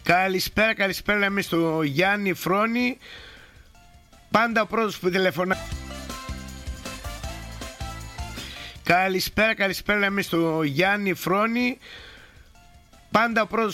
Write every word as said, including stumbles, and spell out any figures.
Καλησπέρα, καλησπέρα εμείς στο Γιάννη Φρόνη. Πάντα ο πρώτος που τηλεφωνά. Καλησπέρα, καλησπέρα εμείς στο Γιάννη Φρόνη. Πάντα ο πρώτος